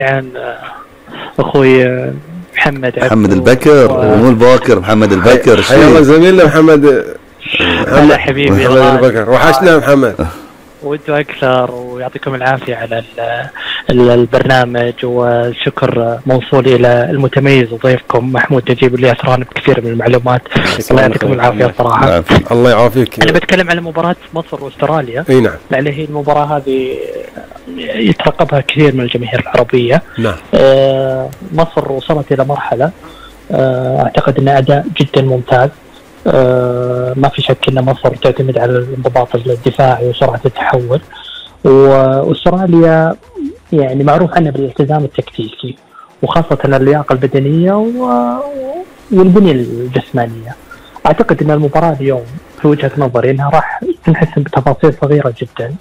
اخوي محمد البكر مو الباكر، محمد البكر. حيا الله زميلنا محمد. هلا حبيبي محمد البكر، وحشنا محمد. وانتم اكثر، ويعطيكم العافيه على البرنامج، والشكر موصول الى المتميز وضيفكم محمود نجيب اللي اثرانا بكثير من المعلومات. الله يعطيكم العافيه صراحه. الله يعافيك. انا بتكلم على مباراه مصر واستراليا. اي نعم. لان هي المباراه هذه يترقبها كثير من الجماهير العربيه. نعم. مصر وصلت الى مرحله اعتقد ان اداء جدا ممتاز. ما في شك ان مصر تعتمد على الانضباط الدفاعي وسرعه التحول، واستراليا يعني معروف عنها بالالتزام التكتيكي، وخاصه اللياقه البدنيه والبنيه الجسمانيه. اعتقد ان المباراه اليوم في وجهه نظري انها راح تنحسم بتفاصيل صغيره جدا.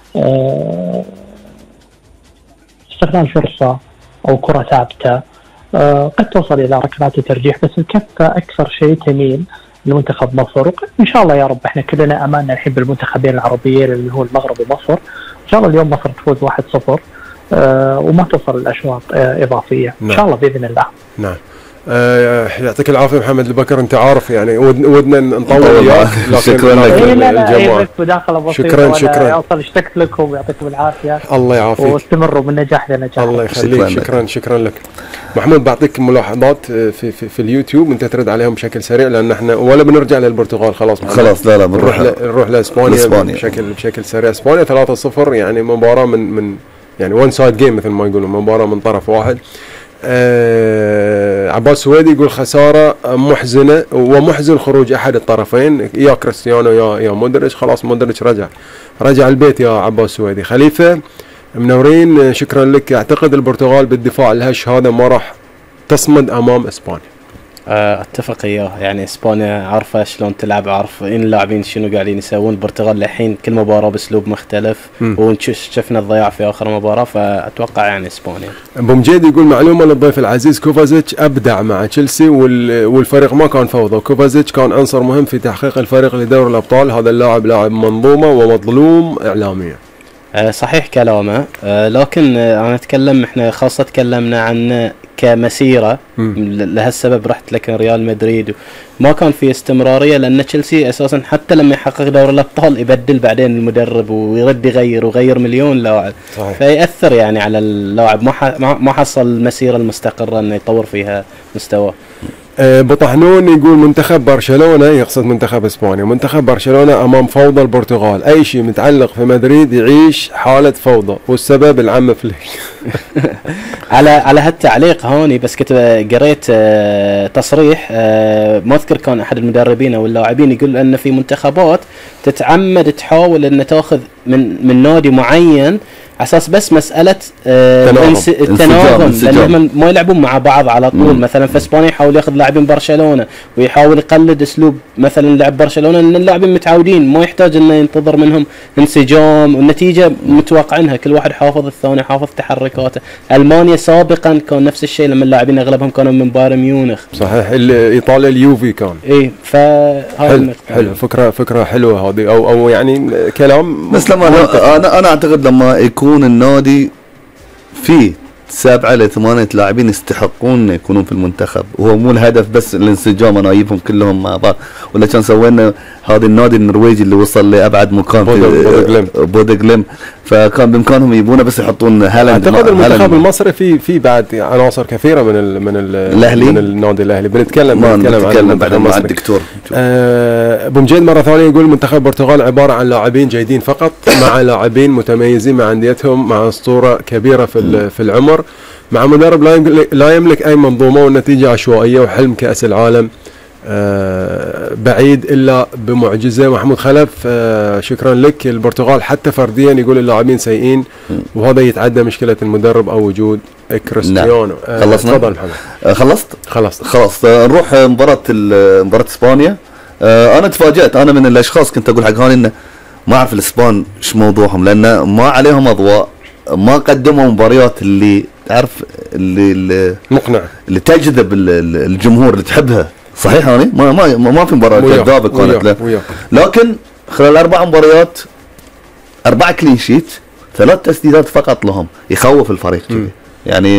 استغلال فرصه او كره ثابته قد توصل الى ركلات الترجيح، بس الكفه اكثر شيء تميل لمنتخب مصر. ان شاء الله يا رب احنا كلنا اماننا الحين بالمنتخبين العربيين اللي هو المغرب ومصر. ان شاء الله اليوم مصر تفوز 1-0 وما توصل الاشواط اضافيه. نعم. ان شاء الله باذن الله. نعم. يعطيك العافيه محمد البكر. انت عارف يعني ودنا نطول وياك، شكرا لك الجماعه. شكرا. اوصل اشتقت لكم ويعطيكم العافيه. الله يعافيك. واستمروا من نجاح لنجاح. الله يخليك. شكرا لك محمود. بعطيك ملاحظات في اليوتيوب انت ترد عليهم بشكل سريع، لان احنا ولا بنرجع للبرتغال خلاص لا بنروح لاسبانيا بشكل سريع. اسبانيا 3-0 يعني مباراه من يعني وان سايد جيم مثل ما يقولون، مباراه من طرف واحد. عباس سويدي يقول خسارة محزنة، ومحزن خروج أحد الطرفين، يا كريستيانو يا مودريتش. خلاص مودريتش رجع البيت يا عباس سويدي. خليفة منورين، شكرا لك. أعتقد البرتغال بالدفاع الهش هذا ما راح تصمد أمام إسبانيا. اتفق اياه، يعني اسبانيا عارفه شلون تلعب، عارفين اللاعبين شنو قاعدين يسوون. البرتغال الحين كل مباراه باسلوب مختلف، وشفنا الضياع في اخر مباراه، فاتوقع يعني اسبانيا. ابو مجيد يقول معلومه للضيف العزيز، كوفازيتش ابدع مع تشيلسي والفريق ما كان فوضى. كوفازيتش كان عنصر مهم في تحقيق الفريق لدوري الابطال. هذا اللاعب لاعب منظومه ومظلوم اعلاميا. صحيح كلامه، لكن انا اتكلم، احنا خاصه تكلمنا عن كمسيره لهالسبب رحت لكن ريال مدريد ما كان في استمراريه، لان تشيلسي اساسا حتى لما يحقق دوري الابطال يبدل بعدين المدرب ويرد يغير مليون لاعب، فيأثر يعني على اللاعب، ما حصل المسيره المستقره انه يطور فيها مستواه. بطحنون يقول منتخب برشلونة، يقصد منتخب اسبانيا، منتخب برشلونة امام فوضى البرتغال. اي شيء متعلق في مدريد يعيش حالة فوضى، والسبب العم فليك. على هالتعليق هوني بس كنت قريت تصريح، ما اذكر كان احد المدربين او اللاعبين يقول ان في منتخبات تتعمد تحاول ان تاخذ من نادي معين اساس بس مساله التناغم، لانهم ما يلعبون مع بعض على طول. مثلا في اسبانيا يحاول ياخذ لاعبين برشلونه ويحاول يقلد اسلوب مثلا لعب برشلونه، ان اللاعبين متعودين ما يحتاج انه ينتظر منهم انسجام، والنتيجه متوقعينها، كل واحد حافظ الثاني حافظ تحركاته. المانيا سابقا كان نفس الشيء، لما اللاعبين اغلبهم كانوا من بايرن ميونخ. صحيح. ايطاليا اليوفي كان. ايه، فهاي حلو فكره حلوه هذه، او يعني كلام. بس لما انا اعتقد لما يكون النادي فيه 7 ل 8 لاعبين يستحقون يكونون في المنتخب، وهو مو الهدف بس الانسجام انا اجيبهم كلهم مع بعض، ولا كان سوينا هذا النادي النرويجي اللي وصل لابعد مكان في بودغلم، فكان بامكانهم يجيبونه بس يحطون هالاند. اعتقد المنتخب المصري في بعد عناصر كثيره من النادي الاهلي. بنتكلم بعد مع الدكتور. ابو مجيد مره ثانيه يقول منتخب البرتغال عباره عن لاعبين جيدين فقط، مع لاعبين متميزين مع انديتهم، مع اسطوره كبيره في العمر، مع مدرب لا يملك اي منظومه، والنتيجه عشوائيه، وحلم كاس العالم بعيد الا بمعجزه. محمود خلف شكرا لك. البرتغال حتى فرديا يقول اللاعبين سيئين، وهذا يتعدى مشكله المدرب او وجود كريستيانو. خلصنا. تفضل محمد. خلاص نروح مباراه اسبانيا. انا تفاجأت، انا من الاشخاص كنت اقول حق هاني انه ما اعرف الاسبان ايش موضوعهم، لان ما عليهم اضواء، ما قدموا مباريات اللي تعرف اللي مقنع، اللي تجذب الجمهور اللي تحبها. صحيح هاني ما في مباراه جذابه كانت له، لكن خلال 4 مباريات 4 كلين شيت، 3 تسديدات فقط لهم، يخوف الفريق كذي. يعني